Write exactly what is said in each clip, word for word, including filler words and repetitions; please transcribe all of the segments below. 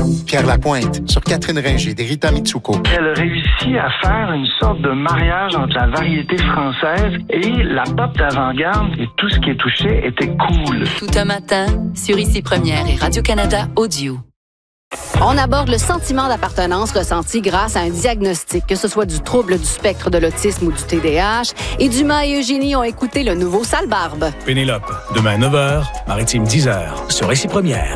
Pierre Lapointe, sur Catherine Ringer des Rita Mitsuko. Elle réussit à faire une sorte de mariage entre la variété française et la pop d'avant-garde, et tout ce qui est touché était cool. Tout un matin, sur Ici Première et Radio-Canada Audio. On aborde le sentiment d'appartenance ressenti grâce à un diagnostic, que ce soit du trouble du spectre de l'autisme ou du T D A H. Et Dumas et Eugénie ont écouté le nouveau Sale Barbe. Pénélope, demain neuf heures, Maritime dix heures, sur Ici Première.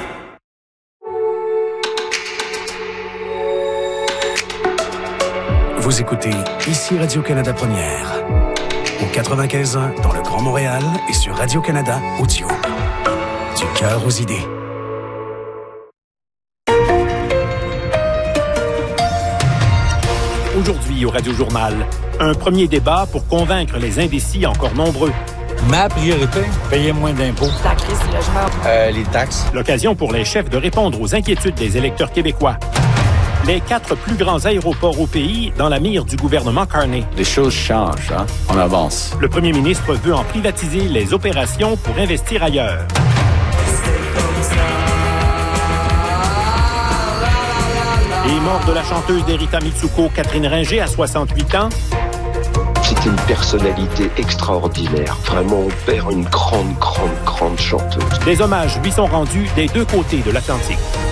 Vous écoutez Ici Radio-Canada Première. Au quatre-vingt-quinze ans dans le Grand Montréal et sur Radio-Canada Audio. Du cœur aux idées. Aujourd'hui au Radio-Journal, un premier débat pour convaincre les indécis encore nombreux. Ma priorité, payer moins d'impôts. La crise du logement. Euh, les taxes. L'occasion pour les chefs de répondre aux inquiétudes des électeurs québécois. Les quatre plus grands aéroports au pays dans la mire du gouvernement Carney. Les choses changent, hein? On avance. Le premier ministre veut en privatiser les opérations pour investir ailleurs. Et mort de la chanteuse des Rita Mitsuko, Catherine Ringer, à soixante-huit ans. C'était une personnalité extraordinaire. Vraiment, on perd une grande, grande, grande chanteuse. Des hommages lui sont rendus des deux côtés de l'Atlantique.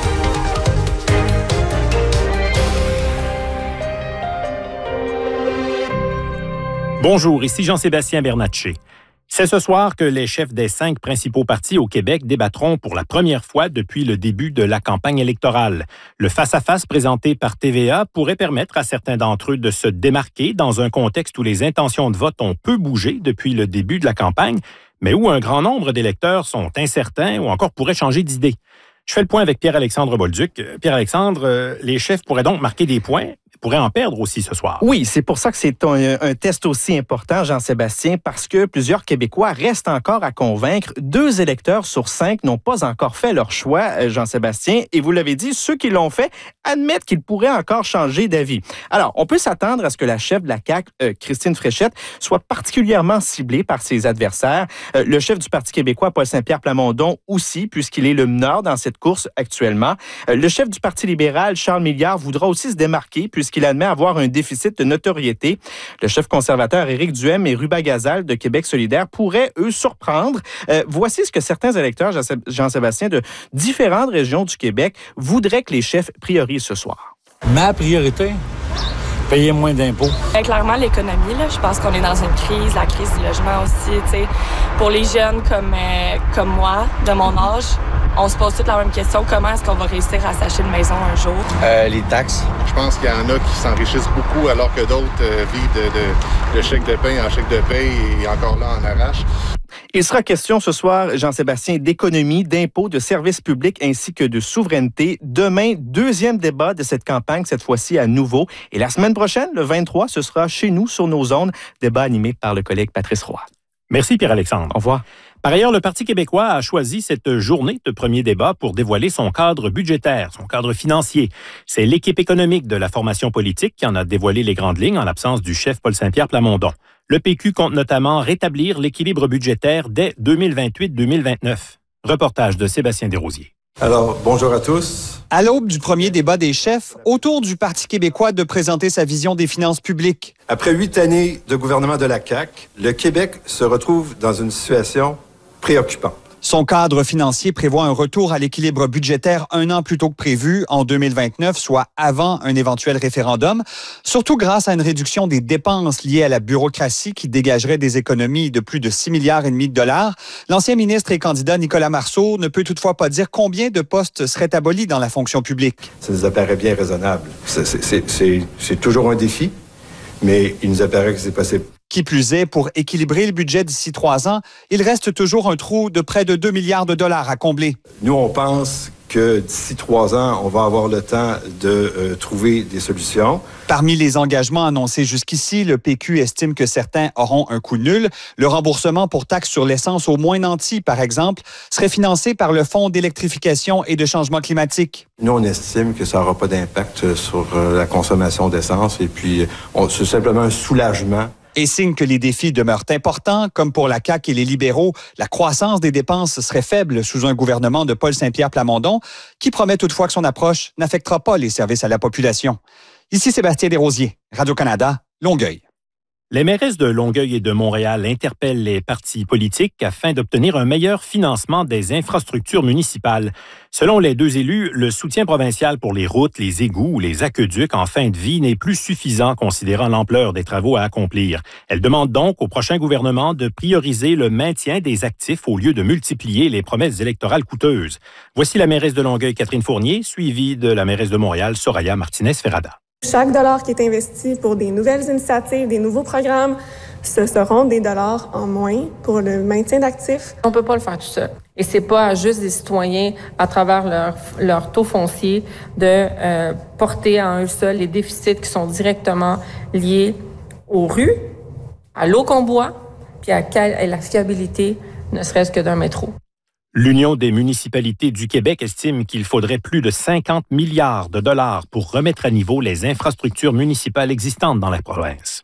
Bonjour, ici Jean-Sébastien Bernatchez. C'est ce soir que les chefs des cinq principaux partis au Québec débattront pour la première fois depuis le début de la campagne électorale. Le face-à-face présenté par T V A pourrait permettre à certains d'entre eux de se démarquer dans un contexte où les intentions de vote ont peu bougé depuis le début de la campagne, mais où un grand nombre d'électeurs sont incertains ou encore pourraient changer d'idée. Je fais le point avec Pierre-Alexandre Bolduc. Pierre-Alexandre, les chefs pourraient donc marquer des points, pourraient en perdre aussi ce soir. Oui, c'est pour ça que c'est un, un test aussi important, Jean-Sébastien, parce que plusieurs Québécois restent encore à convaincre. Deux électeurs sur cinq n'ont pas encore fait leur choix, Jean-Sébastien, et vous l'avez dit, ceux qui l'ont fait admettent qu'ils pourraient encore changer d'avis. Alors, on peut s'attendre à ce que la chef de la C A Q, euh, Christine Fréchette, soit particulièrement ciblée par ses adversaires. Euh, le chef du Parti québécois, Paul Saint-Pierre Plamondon, aussi, puisqu'il est le meneur dans cette course actuellement. Euh, le chef du Parti libéral, Charles Milliard, voudra aussi se démarquer, puisqu'il admet avoir un déficit de notoriété. Le chef conservateur Éric Duhem et Ruba Gazal de Québec solidaire pourraient, eux, surprendre. Euh, voici ce que certains électeurs, Jean-Sébastien, de différentes régions du Québec voudraient que les chefs priorisent ce soir. Ma priorité, payer moins d'impôts. Euh, clairement, l'économie, là, je pense qu'on est dans une crise, la crise du logement aussi. T'sais. Pour les jeunes comme, euh, comme moi, de mon âge, on se pose toute la même question. Comment est-ce qu'on va réussir à s'acheter une maison un jour? Euh, les taxes. Je pense qu'il y en a qui s'enrichissent beaucoup alors que d'autres euh, vivent de, de, de chèque de paie en chèque de paie et encore là en arrache. Il sera question ce soir, Jean-Sébastien, d'économie, d'impôts, de services publics ainsi que de souveraineté. Demain, deuxième débat de cette campagne, cette fois-ci à nouveau. Et la semaine prochaine, le vingt-trois, ce sera chez nous, sur nos ondes, débat animé par le collègue Patrice Roy. Merci Pierre-Alexandre. Au revoir. Par ailleurs, le Parti québécois a choisi cette journée de premier débat pour dévoiler son cadre budgétaire, son cadre financier. C'est l'équipe économique de la formation politique qui en a dévoilé les grandes lignes en l'absence du chef Paul Saint-Pierre Plamondon. Le P Q compte notamment rétablir l'équilibre budgétaire dès deux mille vingt-huit deux mille vingt-neuf. Reportage de Sébastien Desrosiers. Alors, bonjour à tous. À l'aube du premier débat des chefs, autour du Parti québécois de présenter sa vision des finances publiques. Après huit années de gouvernement de la C A Q, le Québec se retrouve dans une situation préoccupante. Son cadre financier prévoit un retour à l'équilibre budgétaire un an plus tôt que prévu, en deux mille vingt-neuf, soit avant un éventuel référendum, surtout grâce à une réduction des dépenses liées à la bureaucratie qui dégagerait des économies de plus de six milliards et demi de dollars. L'ancien ministre et candidat Nicolas Marceau ne peut toutefois pas dire combien de postes seraient abolis dans la fonction publique. Ça nous apparaît bien raisonnable. C'est, c'est, c'est, c'est toujours un défi, mais il nous apparaît que c'est possible. Qui plus est, pour équilibrer le budget d'ici trois ans, il reste toujours un trou de près de deux milliards de dollars à combler. Nous, on pense que d'ici trois ans, on va avoir le temps de euh, trouver des solutions. Parmi les engagements annoncés jusqu'ici, le P Q estime que certains auront un coût nul. Le remboursement pour taxes sur l'essence au moins nanti, par exemple, serait financé par le Fonds d'électrification et de changement climatique. Nous, on estime que ça n'aura pas d'impact sur euh, la consommation d'essence et puis on, c'est simplement un soulagement Et signe que les défis demeurent importants, comme pour la C A Q et les libéraux, la croissance des dépenses serait faible sous un gouvernement de Paul Saint-Pierre Plamondon, qui promet toutefois que son approche n'affectera pas les services à la population. Ici Sébastien Desrosiers, Radio-Canada, Longueuil. Les mairesses de Longueuil et de Montréal interpellent les partis politiques afin d'obtenir un meilleur financement des infrastructures municipales. Selon les deux élus, le soutien provincial pour les routes, les égouts ou les aqueducs en fin de vie n'est plus suffisant considérant l'ampleur des travaux à accomplir. Elles demandent donc au prochain gouvernement de prioriser le maintien des actifs au lieu de multiplier les promesses électorales coûteuses. Voici la mairesse de Longueuil, Catherine Fournier, suivie de la mairesse de Montréal, Soraya Martinez-Ferrada. Chaque dollar qui est investi pour des nouvelles initiatives, des nouveaux programmes, ce seront des dollars en moins pour le maintien d'actifs. On ne peut pas le faire tout seul. Et c'est pas juste des citoyens, à travers leur, leur taux foncier, de euh, porter à eux seuls les déficits qui sont directement liés aux rues, à l'eau qu'on boit, puis à, à la fiabilité, ne serait-ce que d'un métro. L'Union des municipalités du Québec estime qu'il faudrait plus de cinquante milliards de dollars pour remettre à niveau les infrastructures municipales existantes dans la province.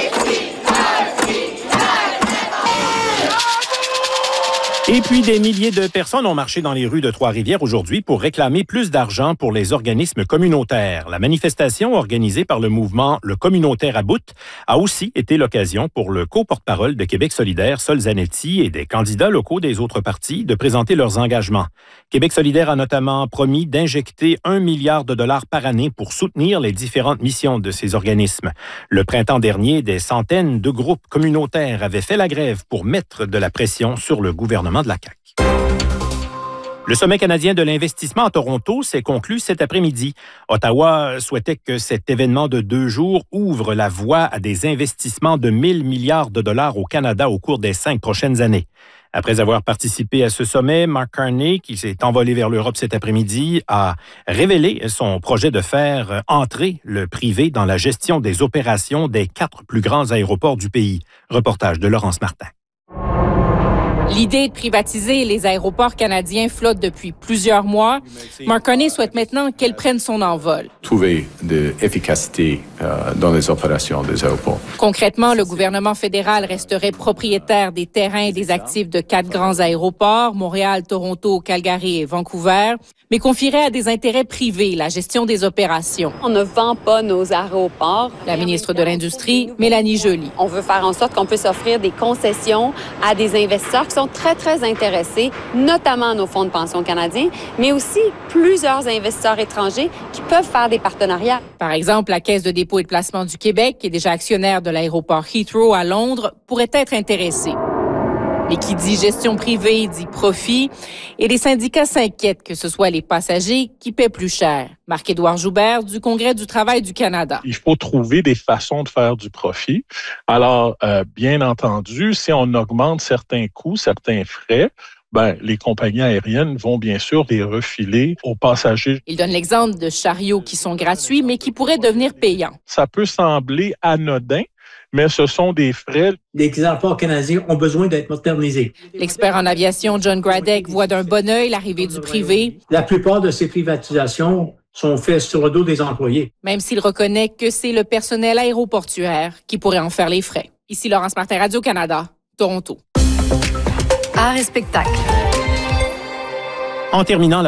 Et puis, des milliers de personnes ont marché dans les rues de Trois-Rivières aujourd'hui pour réclamer plus d'argent pour les organismes communautaires. La manifestation organisée par le mouvement Le Communautaire à bout a aussi été l'occasion pour le co-porte-parole de Québec solidaire, Sol Zanetti, et des candidats locaux des autres partis de présenter leurs engagements. Québec solidaire a notamment promis d'injecter un milliard de dollars par année pour soutenir les différentes missions de ces organismes. Le printemps dernier, des centaines de groupes communautaires avaient fait la grève pour mettre de la pression sur le gouvernement de la C A Q. Le sommet canadien de l'investissement à Toronto s'est conclu cet après-midi. Ottawa souhaitait que cet événement de deux jours ouvre la voie à des investissements de mille milliards de dollars au Canada au cours des cinq prochaines années. Après avoir participé à ce sommet, Mark Carney, qui s'est envolé vers l'Europe cet après-midi, a révélé son projet de faire entrer le privé dans la gestion des opérations des quatre plus grands aéroports du pays. Reportage de Laurence Martin. L'idée de privatiser les aéroports canadiens flotte depuis plusieurs mois. Mark Carney souhaite maintenant qu'elle prenne son envol. Trouver de l'efficacité euh, dans les opérations des aéroports. Concrètement, le gouvernement fédéral resterait propriétaire des terrains et des actifs de quatre grands aéroports, Montréal, Toronto, Calgary et Vancouver, mais confierait à des intérêts privés la gestion des opérations. On ne vend pas nos aéroports. La ministre de l'Industrie, Mélanie Joly. On veut faire en sorte qu'on puisse offrir des concessions à des investisseurs qui sont très, très intéressés, notamment nos fonds de pension canadiens, mais aussi plusieurs investisseurs étrangers qui peuvent faire des partenariats. Par exemple, la Caisse de dépôt et de placement du Québec, qui est déjà actionnaire de l'aéroport Heathrow à Londres, pourrait être intéressée. Mais qui dit gestion privée dit profit, et les syndicats s'inquiètent que ce soit les passagers qui paient plus cher. Marc-Édouard Joubert du Congrès du travail du Canada. Il faut trouver des façons de faire du profit. Alors, euh, bien entendu, si on augmente certains coûts, certains frais, ben, les compagnies aériennes vont bien sûr les refiler aux passagers. Il donne l'exemple de chariots qui sont gratuits, mais qui pourraient devenir payants. Ça peut sembler anodin, mais ce sont des frais. Les aéroports canadiens ont besoin d'être modernisés. L'expert en aviation John Gradek voit d'un bon œil l'arrivée du privé. La plupart de ces privatisations sont faites sur le dos des employés. Même s'il reconnaît que c'est le personnel aéroportuaire qui pourrait en faire les frais. Ici Laurence Martin, Radio-Canada, Toronto. Art et spectacle. En terminant,